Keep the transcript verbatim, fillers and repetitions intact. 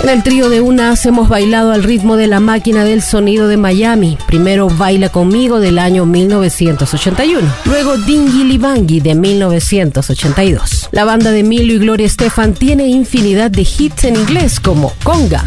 En el trío de Unas hemos bailado al ritmo de La Máquina del Sonido de Miami. Primero Baila Conmigo del año mil novecientos ochenta y uno. Luego Dingili Bangui de mil novecientos ochenta y dos. La banda de Emilio y Gloria Estefan tiene infinidad de hits en inglés como Conga,